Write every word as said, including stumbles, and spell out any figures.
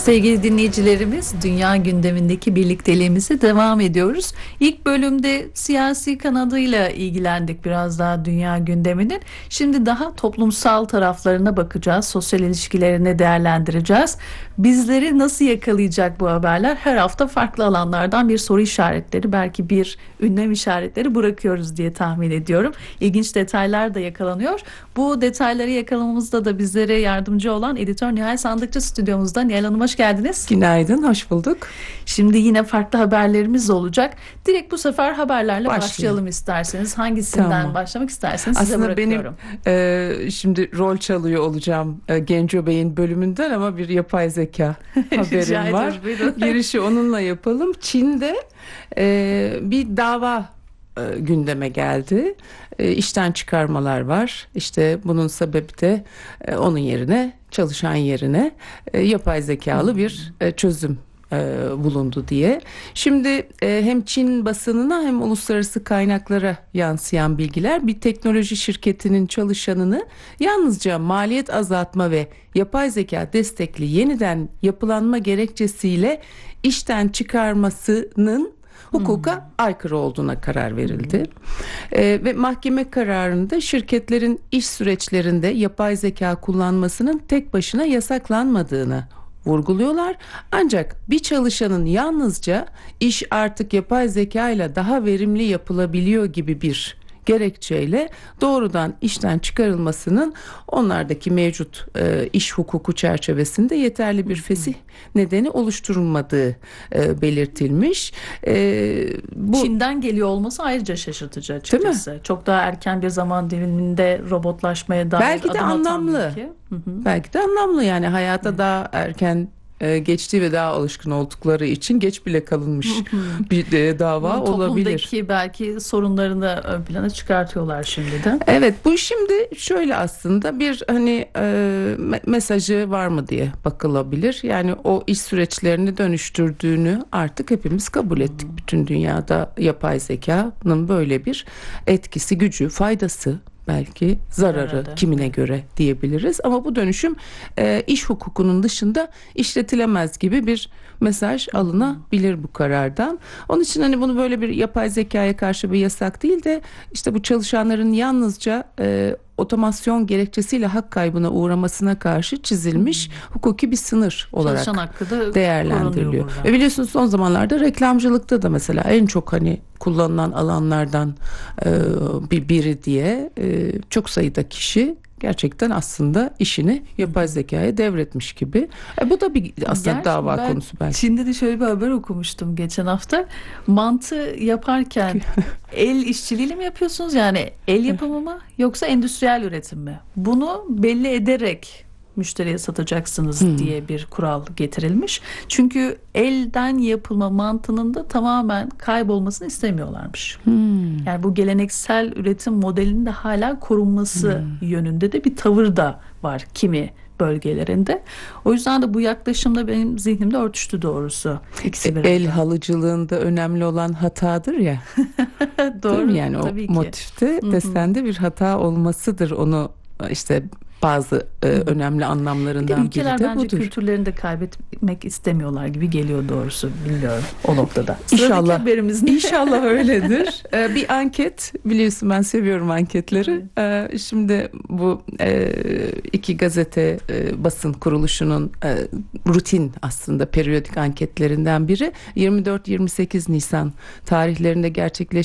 Sevgili dinleyicilerimiz, dünya gündemindeki birlikteliğimize devam ediyoruz. İlk bölümde siyasi kanadıyla ilgilendik biraz daha dünya gündeminin. Şimdi daha toplumsal taraflarına bakacağız, sosyal ilişkilerini değerlendireceğiz. Bizleri nasıl yakalayacak bu haberler? Her hafta farklı alanlardan bir soru işaretleri, belki bir ünlem işaretleri bırakıyoruz diye tahmin ediyorum. İlginç detaylar da yakalanıyor. Bu detayları yakalamamızda da bizlere yardımcı olan editör Nihal Sandıkçı stüdyomuzda. Nihal Hanım, hoş geldiniz. Günaydın, hoş bulduk. Şimdi yine farklı haberlerimiz olacak. Direkt bu sefer haberlerle başlayalım, Başlayalım isterseniz. Hangisinden Tamam. başlamak isterseniz size Aslında bırakıyorum. benim e, şimdi rol çalıyor olacağım e, Genco Bey'in bölümünden ama bir yapay zeka Rica haberim var. ederim, buyurun. Girişi onunla yapalım. Çin'de e, bir dava e, gündeme geldi. E, işten çıkarmalar var. İşte bunun sebebi de e, onun yerine, çalışan yerine e, yapay zekalı bir e, çözüm e, bulundu diye. Şimdi e, hem Çin basınına hem uluslararası kaynaklara yansıyan bilgiler, bir teknoloji şirketinin çalışanını yalnızca maliyet azaltma ve yapay zeka destekli yeniden yapılanma gerekçesiyle işten çıkarmasının hukuka hmm. aykırı olduğuna karar verildi. Hmm. Ee, ve mahkeme kararında şirketlerin iş süreçlerinde yapay zeka kullanmasının tek başına yasaklanmadığını vurguluyorlar. Ancak bir çalışanın yalnızca iş artık yapay zeka ile daha verimli yapılabiliyor gibi bir gerekçeyle doğrudan işten çıkarılmasının onlardaki mevcut e, iş hukuku çerçevesinde yeterli bir fesih nedeni oluşturulmadığı e, belirtilmiş. E, bu Çin'den geliyor olması ayrıca şaşırtıcı açıkçası. Çok daha erken bir zaman diliminde robotlaşmaya dair belki de anlamlı. Belki de anlamlı, yani hayata evet. daha erken Ee, geçtiği ve daha alışkın oldukları için geç bile kalınmış bir de dava bu olabilir. Toplumdaki belki sorunlarını da ön plana çıkartıyorlar şimdi de. Evet, bu şimdi şöyle, aslında bir hani e, mesajı var mı diye bakılabilir. Yani o iş süreçlerini dönüştürdüğünü artık hepimiz kabul ettik. Hmm. Bütün dünyada yapay zekanın böyle bir etkisi, gücü, faydası, belki zararı Zararı. kimine göre diyebiliriz. Ama bu dönüşüm e, iş hukukunun dışında işletilemez gibi bir mesaj alınabilir bu karardan. Onun için hani bunu böyle bir yapay zekaya karşı bir yasak değil de işte bu çalışanların yalnızca e, otomasyon gerekçesiyle hak kaybına uğramasına karşı çizilmiş hmm. hukuki bir sınır olarak çalışan hakkı da değerlendiriliyor. Ve biliyorsunuz son zamanlarda reklamcılıkta da mesela en çok hani kullanılan alanlardan e, bir biri diye e, çok sayıda kişi gerçekten aslında işini yapay zekaya devretmiş gibi. E, bu da bir aslında Gerçi dava konusu belki. Çin'de de şöyle bir haber okumuştum geçen hafta. Mantı yaparken el işçiliğiyle mi yapıyorsunuz? Yani el yapımı mı yoksa endüstriyel üretim mi? Bunu belli ederek müşteriye satacaksınız hmm. diye bir kural getirilmiş. Çünkü elden yapılma mantının da tamamen kaybolmasını istemiyorlarmış. Hmm. Yani bu geleneksel üretim modelinin de hala korunması hmm. yönünde de bir tavır da var kimi bölgelerinde. O yüzden de bu yaklaşımda benim zihnimde örtüştü doğrusu. İkisi e, el halıcılığında önemli olan hatadır ya. Doğru. Yani o motifte, desende bir hata olmasıdır. Onu işte bazı e, önemli anlamlarından biri de budur. Ülkeler bence kültürlerini de kaybetmek istemiyorlar gibi geliyor doğrusu. Bilmiyorum o noktada. İnşallah. İnşallah öyledir. ee, bir anket, biliyorsun ben seviyorum anketleri. Evet. Ee, şimdi bu e, iki gazete e, basın kuruluşunun e, rutin aslında periyodik anketlerinden biri yirmi dört yirmi sekiz Nisan tarihlerinde gerçekleşti.